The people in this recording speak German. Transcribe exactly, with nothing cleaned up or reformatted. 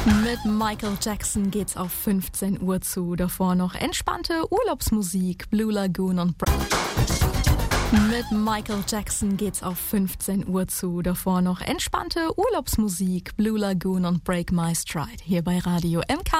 Mit Michael Jackson geht's auf fünfzehn Uhr zu. Davor noch entspannte Urlaubsmusik, Blue Lagoon und Bra- Mit Michael Jackson geht's auf fünfzehn Uhr zu. Davor noch entspannte Urlaubsmusik, Blue Lagoon und Break My Stride. Hier bei Radio M K.